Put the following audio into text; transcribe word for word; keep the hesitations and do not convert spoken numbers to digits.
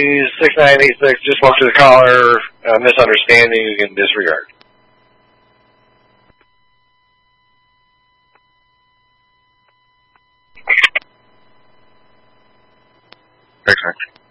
six nine eight six, just spoke to the caller, uh, misunderstanding, you can disregard. Thanks, Mark.